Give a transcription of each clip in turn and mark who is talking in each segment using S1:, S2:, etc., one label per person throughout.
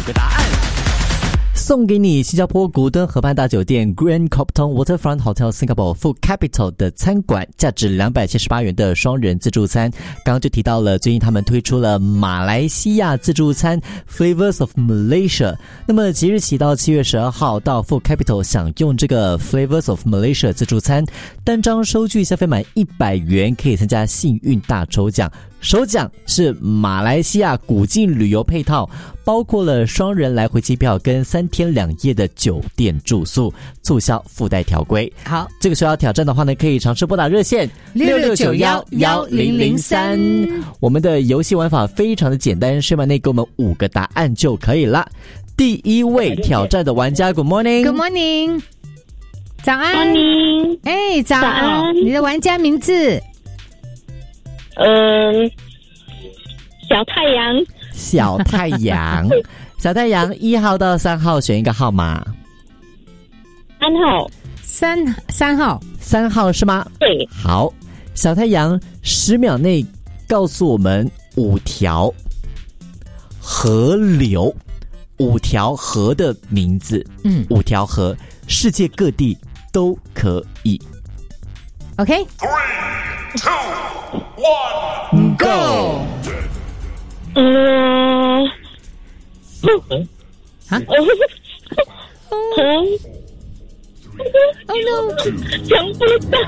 S1: 个答案。送给你新加坡古登河畔大酒店 Grand Copthorne Waterfront Hotel Singapore Food Capital 的餐馆，价值278元的双人自助餐。刚刚就提到了，最近他们推出了马来西亚自助餐 Flavors of Malaysia。那么即日起到7月12号到 Food Capital 享用这个 Flavors of Malaysia 自助餐，单张收据消费满100元可以参加幸运大抽奖。首奖是马来西亚古晋旅游配套，包括了双人来回机票跟3天2夜的酒店住宿，促销附带条规。
S2: 好，
S1: 这个需要挑战的话呢，可以尝试拨打热线66911003。我们的游戏玩法非常的简单，睡满内给我们5个答案就可以了。第一位挑战的玩家 Good morning。
S2: Good morning， 早安。
S3: Morning，
S2: 哎，早
S3: 安。
S2: 你的玩家名字？
S3: 小太阳。
S1: 小太阳小太阳1号到3号选一个号码。
S3: 3号。
S2: 三号。
S1: 3号是吗？
S3: 对。
S1: 好，小太阳10秒内告诉我们5条河流，5条河的名字。5条河，世界各地都可以。
S2: OK，
S4: 3, 2, 1,
S1: Go！
S2: Oh no，
S3: 想不到。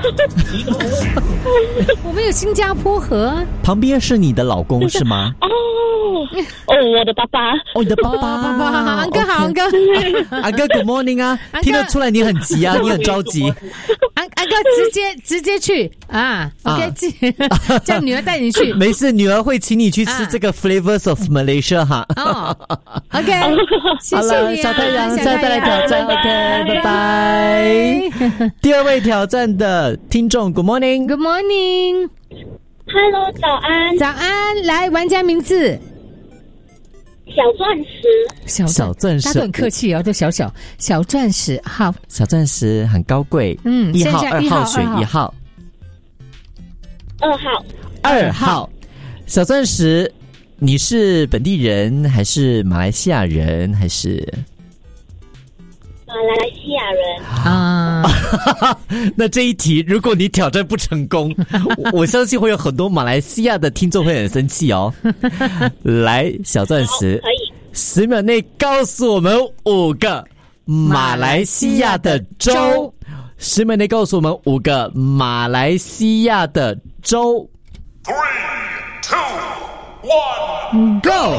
S2: 我们有新加坡河。
S1: 旁边是你的老公是吗？
S3: 我的爸爸。
S1: 哦，你的爸爸。
S2: 安哥好，安哥。
S1: 安哥 Good morning 啊，听得出来你很急啊，你很着急。
S2: 安哥直接去啊 ！OK， 叫女儿带你去。
S1: 没事，女儿会请你去吃这个 Flavors of Malaysia 哈。
S2: OK， 谢谢你啊。
S1: 好了，小太阳，下次再来挑战。OK， 拜拜。第二位挑战的听众 Good morning。
S2: Good morning。Hello，
S3: 早安。
S2: 早安，来，玩家名字。
S3: 小钻石。
S1: 小钻石，
S2: 大家都很客气哦，都小钻石。好，
S1: 小钻石很高贵。1号、2号选1号。2号。小钻石，你是本地人还是马来西亚人还是？
S3: 马来西亚人
S2: 啊。
S1: 那这一题如果你挑战不成功，我相信会有很多马来西亚的听众会很生气哦。来，小钻石，
S3: 可以
S1: 10秒内告诉我们5个马来西亚的州。10秒内告诉我们5个马来西亚的州。
S4: 3, 2, 1,
S2: Go！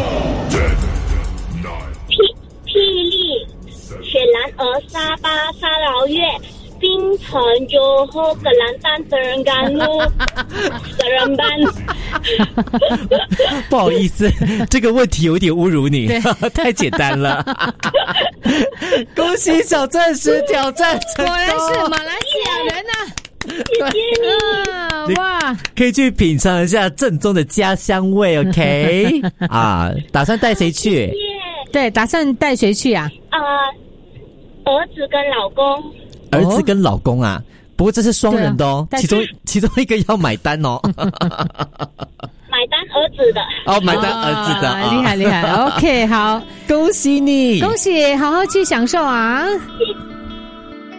S3: 霹雳、雪兰莪、沙巴、沙劳越、槟城、johor、格兰丹、德仁甘露、德仁班。
S1: 不好意思，这个问题有点侮辱你，太简单了。恭喜小钻石挑战成功，
S2: 果然是马来西亚人啊！
S3: 谢谢你。
S2: 哇，
S1: 可以去品尝一下正宗的家乡味 ，OK？ 啊，打算带谁去？
S2: 对，打算带谁去啊？
S3: 儿子跟老公。
S1: 儿子跟老公啊，不过这是双人的哦，其中一个要买单哦。
S3: 买单儿子的。
S1: 买单儿子的，
S2: 厉害。OK， 好，
S1: 恭喜你，
S2: 恭喜，好好去享受啊！
S3: 谢谢。